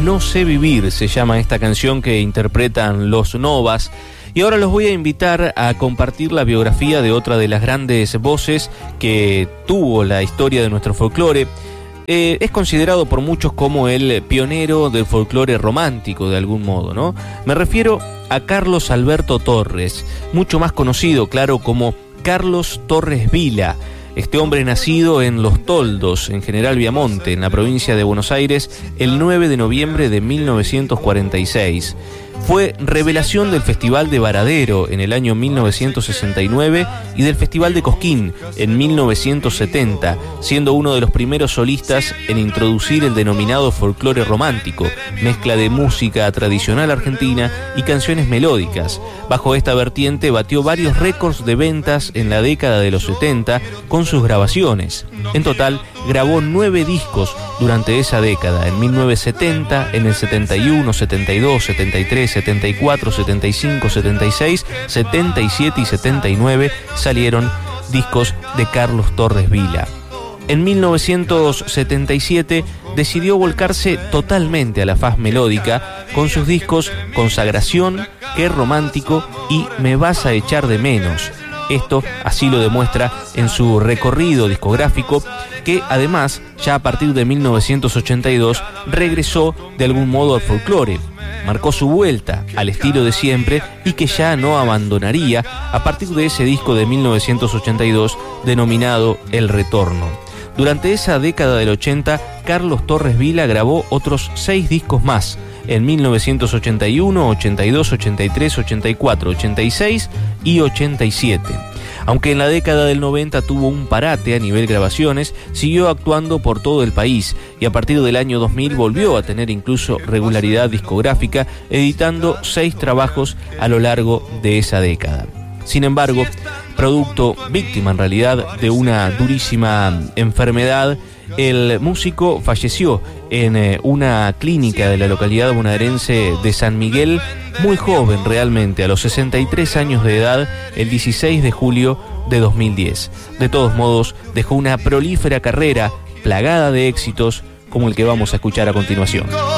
No sé vivir, se llama esta canción que interpretan Los Novas. Y ahora los voy a invitar a compartir la biografía de otra de las grandes voces que tuvo la historia de nuestro folclore. Es considerado por muchos como el pionero del folclore romántico, de algún modo, ¿no? Me refiero a Carlos Alberto Torres, mucho más conocido, claro, como Carlos Torres Vila. Este hombre, nacido en Los Toldos, en General Viamonte, en la provincia de Buenos Aires, el 9 de noviembre de 1946. Fue revelación del Festival de Varadero en el año 1969 y del Festival de Cosquín en 1970, siendo uno de los primeros solistas en introducir el denominado folclore romántico, mezcla de música tradicional argentina y canciones melódicas. Bajo esta vertiente batió varios récords de ventas en la década de los 70 con sus grabaciones. En total, grabó 9 discos durante esa década, en 1970, en el 71, 72, 73, 74, 75, 76, 77 y 79 salieron discos de Carlos Torres Vila. En 1977 decidió volcarse totalmente a la faz melódica con sus discos Consagración, Qué Romántico y Me Vas a Echar de Menos. Esto así lo demuestra en su recorrido discográfico, que además ya a partir de 1982 regresó de algún modo al folclore. Marcó su vuelta al estilo de siempre y que ya no abandonaría a partir de ese disco de 1982 denominado El Retorno. Durante esa década del 80, Carlos Torres Vila grabó otros 6 discos más, en 1981, 82, 83, 84, 86 y 87. Aunque en la década del 90 tuvo un parate a nivel grabaciones, siguió actuando por todo el país y a partir del año 2000 volvió a tener incluso regularidad discográfica, editando 6 trabajos a lo largo de esa década. Sin embargo, producto, víctima en realidad, de una durísima enfermedad, el músico falleció en una clínica de la localidad bonaerense de San Miguel, muy joven realmente, a los 63 años de edad, el 16 de julio de 2010. De todos modos, dejó una prolífera carrera plagada de éxitos como el que vamos a escuchar a continuación.